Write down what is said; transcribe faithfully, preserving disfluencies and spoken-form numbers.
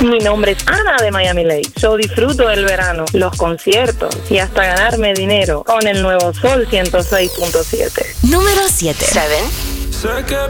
Mi nombre es Ana de Miami Lakes. Yo disfruto del verano, los conciertos y hasta ganarme dinero con el nuevo Sol ciento seis punto siete. Número siete. Seven. Sé que